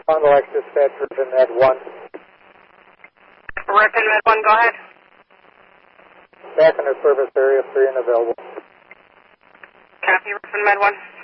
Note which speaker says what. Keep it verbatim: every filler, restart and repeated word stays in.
Speaker 1: Fond du Lac dispatch, Ripon Med one.
Speaker 2: Ripon Med one, go ahead.
Speaker 1: Back in the service area, three and available.
Speaker 2: Copy, Ripon Med one.